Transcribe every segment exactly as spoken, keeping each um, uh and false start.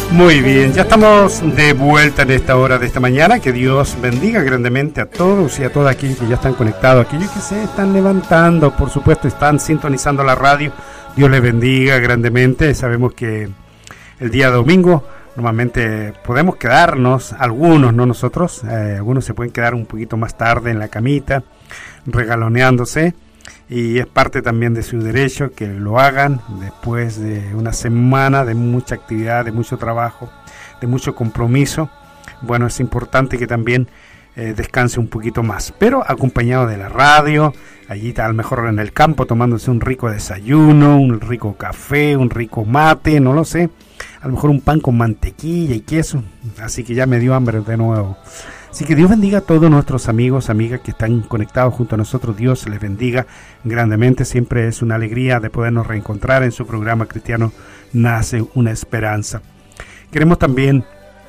Muy bien, ya estamos de vuelta en esta hora de esta mañana. Que Dios bendiga grandemente a todos y a todos aquellos que ya están conectados, aquellos que se están levantando, por supuesto, están sintonizando la radio. Dios les bendiga grandemente. Sabemos que el día domingo normalmente podemos quedarnos, algunos, no nosotros, eh, algunos se pueden quedar un poquito más tarde en la camita, regaloneándose. Y es parte también de su derecho que lo hagan después de una semana de mucha actividad, de mucho trabajo, de mucho compromiso. Bueno, es importante que también eh, descanse un poquito más, pero acompañado de la radio, allí a lo mejor en el campo tomándose un rico desayuno, un rico café, un rico mate, no lo sé, a lo mejor un pan con mantequilla y queso, así que ya me dio hambre de nuevo. Así que Dios bendiga a todos nuestros amigos, amigas que están conectados junto a nosotros. Dios les bendiga grandemente. Siempre es una alegría de podernos reencontrar en su programa cristiano Nace una Esperanza. Queremos también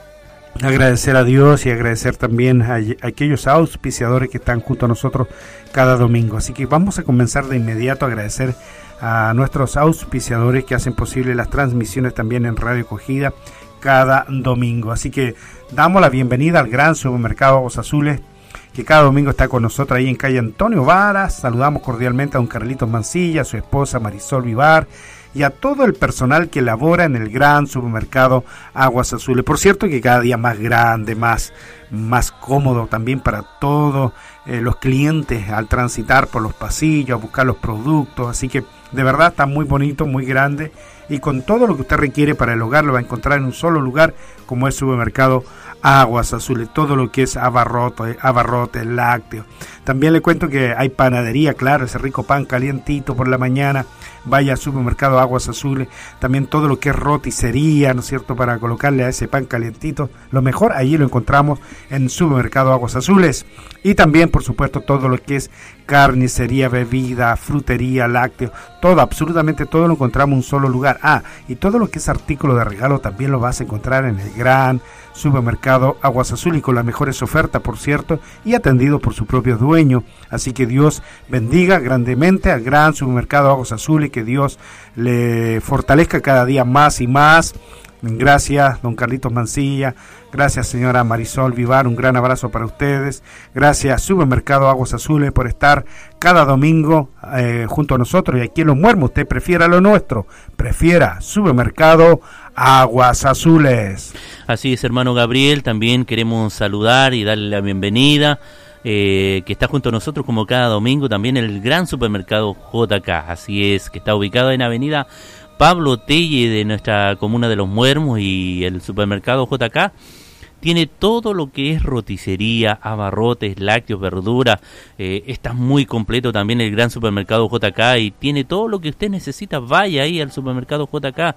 agradecer a Dios y agradecer también a, a aquellos auspiciadores que están junto a nosotros cada domingo. Así que vamos a comenzar de inmediato a agradecer a nuestros auspiciadores que hacen posible las transmisiones también en Radio Acogida cada domingo. Así que damos la bienvenida al gran supermercado Aguas Azules, que cada domingo está con nosotros ahí en calle Antonio Varas. Saludamos cordialmente a don Carlitos Mancilla, a su esposa Marisol Vivar y a todo el personal que labora en el gran supermercado Aguas Azules. Por cierto que cada día más grande, más, más cómodo también para todos eh, los clientes al transitar por los pasillos, a buscar los productos. Así que de verdad está muy bonito, muy grande, y con todo lo que usted requiere para el hogar lo va a encontrar en un solo lugar, como es Supermercado Aguas Azules. Todo lo que es abarrote, abarrote, lácteo. También le cuento que hay panadería, claro, ese rico pan calientito por la mañana. Vaya al Supermercado Aguas Azules. También todo lo que es roticería, ¿no es cierto?, para colocarle a ese pan calientito. Lo mejor, allí lo encontramos en Supermercado Aguas Azules. Y también, por supuesto, todo lo que es carnicería, bebida, frutería, lácteo. Todo, absolutamente todo lo encontramos en un solo lugar. Ah, y todo lo que es artículo de regalo también lo vas a encontrar en el gran Supermercado Aguas Azules, y con las mejores ofertas, por cierto, y atendido por su propio dueño. Así que Dios bendiga grandemente al gran Supermercado Aguas Azules, que Dios le fortalezca cada día más y más. Gracias, don Carlitos Mancilla. Gracias, señora Marisol Vivar. Un gran abrazo para ustedes. Gracias, Supermercado Aguas Azules, por estar cada domingo eh, junto a nosotros. Y aquí en Los Muermos, usted prefiera lo nuestro. Prefiera Supermercado Aguas Azules. Así es, hermano Gabriel. También queremos saludar y darle la bienvenida, eh, que está junto a nosotros como cada domingo, también el gran Supermercado J K. Así es, que está ubicado en Avenida Pablo Telle de nuestra comuna de Los Muermos, y el Supermercado J K tiene todo lo que es roticería, abarrotes, lácteos, verduras. Eh, está muy completo también el gran Supermercado J K, y tiene todo lo que usted necesita. Vaya ahí al Supermercado J K,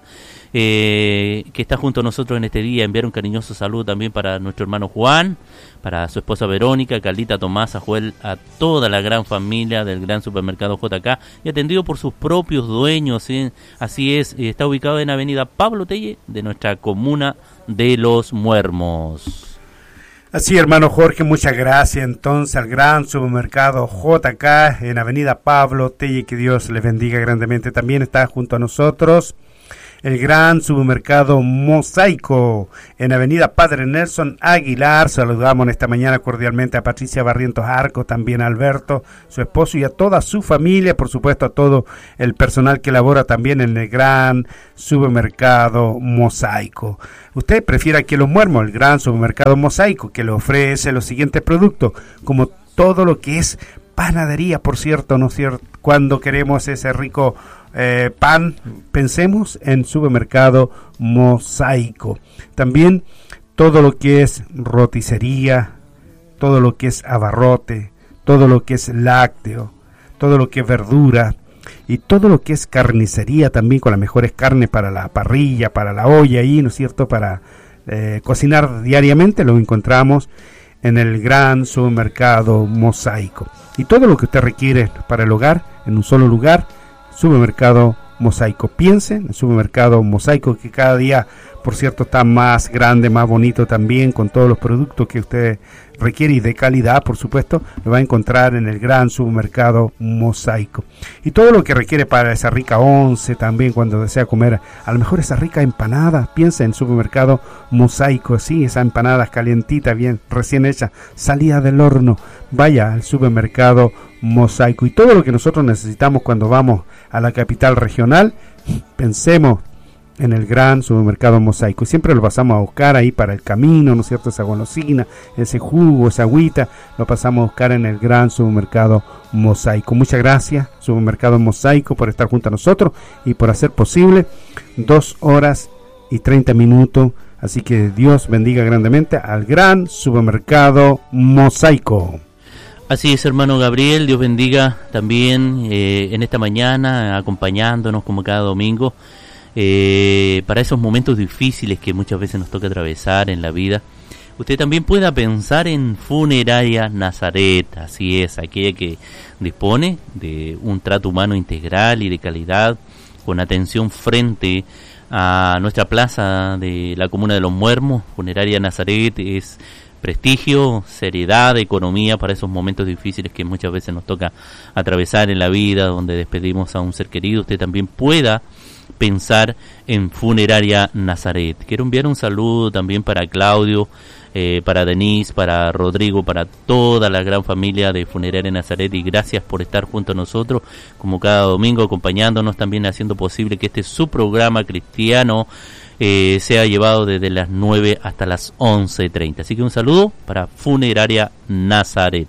eh, que está junto a nosotros en este día. Enviar un cariñoso saludo también para nuestro hermano Juan, para su esposa Verónica, Carlita, Tomás, a Joel, a toda la gran familia del gran Supermercado J K, y atendido por sus propios dueños, ¿eh? Así es, está ubicado en Avenida Pablo Telle de nuestra comuna de Los Muermos. Así, hermano Jorge, muchas gracias entonces al gran Supermercado J K en Avenida Pablo Telle, que Dios les bendiga grandemente. También está junto a nosotros el gran Supermercado Mosaico en Avenida Padre Nelson Aguilar. Saludamos esta mañana cordialmente a Patricia Barrientos Arco, también a Alberto, su esposo, y a toda su familia, por supuesto a todo el personal que labora también en el gran Supermercado Mosaico. Usted prefiere aquí en Los Muermos el gran Supermercado Mosaico, que le ofrece los siguientes productos, como todo lo que es panadería, por cierto, ¿no es cierto? Cuando queremos ese rico Eh, pan, pensemos en Supermercado Mosaico. También todo lo que es roticería, todo lo que es abarrote, todo lo que es lácteo, todo lo que es verdura, y todo lo que es carnicería también, con las mejores carnes para la parrilla, para la olla ahí, ¿no es cierto?, para eh, cocinar diariamente. Lo encontramos en el gran Supermercado Mosaico. Y todo lo que usted requiere para el hogar en un solo lugar, Supermercado Mosaico. Piense en el supermercado Mosaico, que cada día, por cierto, está más grande, más bonito también, con todos los productos que usted requiere y de calidad, por supuesto, lo va a encontrar en el gran supermercado Mosaico. Y todo lo que requiere para esa rica once también, cuando desea comer a lo mejor esa rica empanada, piensa en el supermercado Mosaico, sí, esa empanada calientita, bien recién hecha, salida del horno. Vaya al supermercado Mosaico. Y todo lo que nosotros necesitamos cuando vamos a la capital regional, pensemos en el gran supermercado Mosaico. Siempre lo pasamos a buscar ahí para el camino, ¿no es cierto? Esa golosina, ese jugo, esa agüita, lo pasamos a buscar en el gran supermercado Mosaico. Muchas gracias, supermercado Mosaico, por estar junto a nosotros y por hacer posible dos horas y treinta minutos. Así que Dios bendiga grandemente al gran supermercado Mosaico. Así es, hermano Gabriel, Dios bendiga también eh, en esta mañana, acompañándonos como cada domingo, eh, para esos momentos difíciles que muchas veces nos toca atravesar en la vida. Usted también pueda pensar en Funeraria Nazaret, así es, aquella que dispone de un trato humano integral y de calidad, con atención frente a nuestra plaza de la comuna de Los Muermos. Funeraria Nazaret es prestigio, seriedad, economía para esos momentos difíciles que muchas veces nos toca atravesar en la vida, donde despedimos a un ser querido. Usted también pueda pensar en Funeraria Nazaret. Quiero enviar un saludo también para Claudio, eh, para Denise, para Rodrigo, para toda la gran familia de Funeraria Nazaret, y gracias por estar junto a nosotros como cada domingo, acompañándonos, también haciendo posible que este su programa cristiano Eh, sea llevado desde las nueve hasta las once treinta. Así que un saludo para Funeraria Nazaret.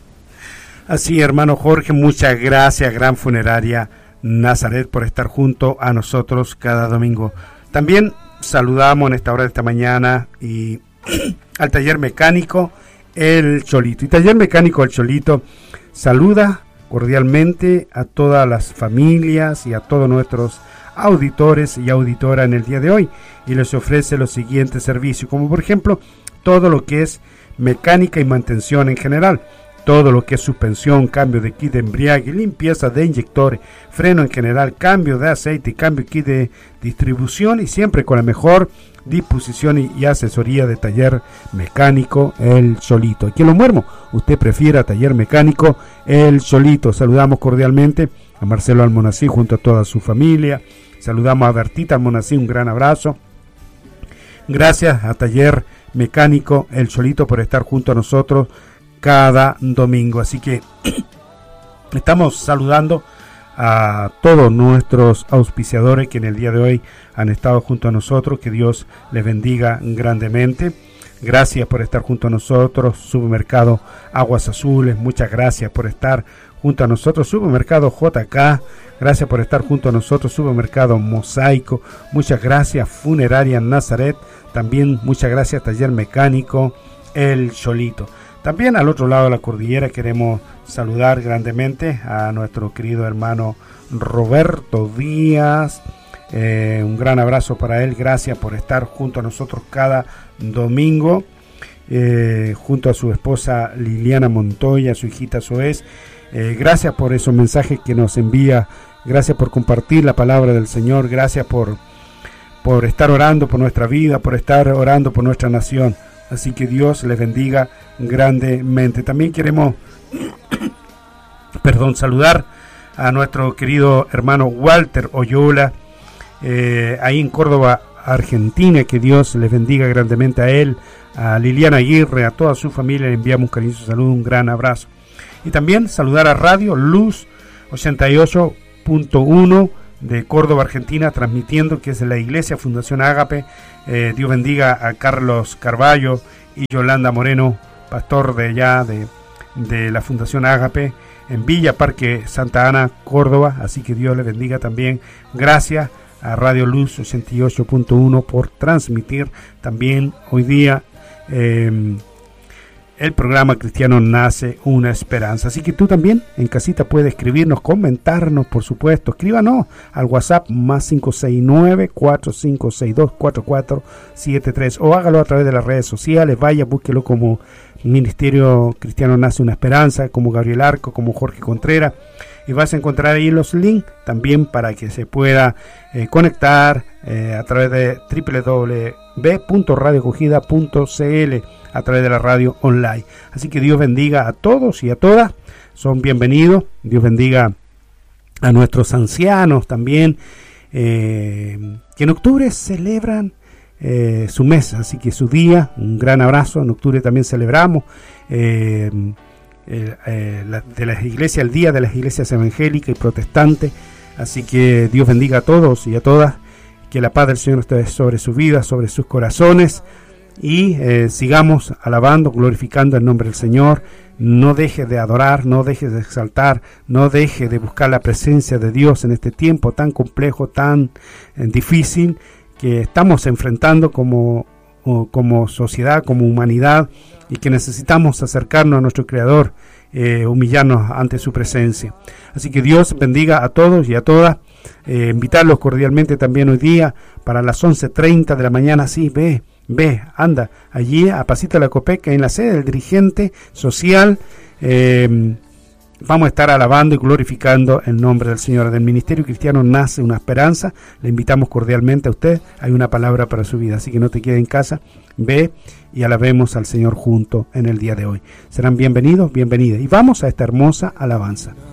Así, hermano Jorge, muchas gracias, gran Funeraria Nazaret, por estar junto a nosotros cada domingo. También saludamos en esta hora de esta mañana y al Taller Mecánico El Cholito. Y Taller Mecánico El Cholito saluda cordialmente a todas las familias y a todos nuestros auditores y auditoras en el día de hoy, y les ofrece los siguientes servicios, como por ejemplo todo lo que es mecánica y mantención en general, todo lo que es suspensión, cambio de kit de embriague, limpieza de inyectores, freno en general, cambio de aceite y cambio de kit de distribución, y siempre con la mejor disposición y, y asesoría de Taller Mecánico El Cholito. Aquí en Los Muermos, usted prefiera Taller Mecánico El Cholito. Saludamos cordialmente a Marcelo Almonací junto a toda su familia. Saludamos a Bertita Almonací, un gran abrazo. Gracias a Taller Mecánico El Cholito por estar junto a nosotros cada domingo. Así que estamos saludando a todos nuestros auspiciadores que en el día de hoy han estado junto a nosotros. Que Dios les bendiga grandemente. Gracias por estar junto a nosotros. Supermercado Aguas Azules, muchas gracias por estar junto a nosotros. Supermercado J K, gracias por estar junto a nosotros. Supermercado Mosaico, muchas gracias. Funeraria Nazaret, también muchas gracias. Taller Mecánico El Cholito. También al otro lado de la cordillera queremos saludar grandemente a nuestro querido hermano Roberto Díaz. Eh, un gran abrazo para él, gracias por estar junto a nosotros cada domingo, eh, junto a su esposa Liliana Montoya, su hijita Zoés. Eh, gracias por esos mensajes que nos envía, gracias por compartir la palabra del Señor, gracias por, por estar orando por nuestra vida, por estar orando por nuestra nación. Así que Dios les bendiga grandemente. También queremos perdón, saludar a nuestro querido hermano Walter Oyola, eh, ahí en Córdoba, Argentina. Que Dios les bendiga grandemente a él, a Liliana Aguirre, a toda su familia. Le enviamos un cariñoso saludo, un gran abrazo. Y también saludar a Radio Luz ochenta y ocho punto uno de Córdoba, Argentina, transmitiendo, que es de la Iglesia Fundación Ágape. Eh, Dios bendiga a Carlos Carballo y Yolanda Moreno, pastor de allá de, de la Fundación Ágape, en Villa Parque Santa Ana, Córdoba. Así que Dios les bendiga también. Gracias a Radio Luz ochenta y ocho punto uno por transmitir también hoy día eh, el programa cristiano Nace una Esperanza. Así que tú también en casita puedes escribirnos, comentarnos, por supuesto. Escríbanos al WhatsApp más cinco seis nueve, cuatro cinco seis dos, cuatro cuatro siete tres, o hágalo a través de las redes sociales. Vaya, búsquelo como Ministerio Cristiano Nace una Esperanza, como Gabriel Arco, como Jorge Contreras, y vas a encontrar ahí los links también para que se pueda eh, conectar eh, a través de doble u doble u doble u punto radio acogida punto c l, a través de la radio online. Así que Dios bendiga a todos y a todas, son bienvenidos. Dios bendiga a nuestros ancianos también, eh, que en octubre celebran eh, su mes, así que su día, un gran abrazo. En octubre también celebramos eh, eh, eh, la, de las iglesias, el día de las iglesias evangélicas y protestantes. Así que Dios bendiga a todos y a todas, que la paz del Señor esté sobre su vida, sobre sus corazones, y eh, sigamos alabando, glorificando el nombre del Señor. No dejes de adorar, no dejes de exaltar, no dejes de buscar la presencia de Dios en este tiempo tan complejo, tan eh, difícil que estamos enfrentando como, como sociedad, como humanidad, y que necesitamos acercarnos a nuestro Creador, eh, humillarnos ante su presencia. Así que Dios bendiga a todos y a todas. Eh, invitarlos cordialmente también hoy día para las once treinta de la mañana. Sí, ve, ve, anda allí a Pasito de la Copeca, en la sede del dirigente social. Eh, vamos a estar alabando y glorificando el nombre del Señor. Del Ministerio Cristiano Nace una Esperanza. Le invitamos cordialmente a usted. Hay una palabra para su vida, así que no te quede en casa. Ve y alabemos al Señor junto en el día de hoy. Serán bienvenidos, bienvenidas. Y vamos a esta hermosa alabanza.